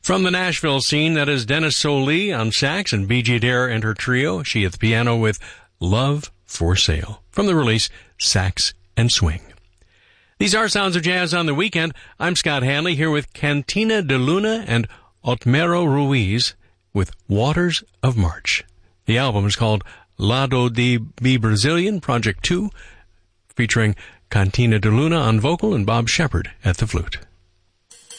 From the Nashville scene, that is Dennis Solee on sax and B.J. Dare and her trio. She at the piano with Love for Sale from the release Sax and Swing. These are Sounds of Jazz on the Weekend. I'm Scott Hanley here with Cantina de Luna and Otmero Ruiz with Waters of March. The album is called Lado de Be Brazilian Project 2, featuring Cantina de Luna on vocal and Bob Shepard at the flute.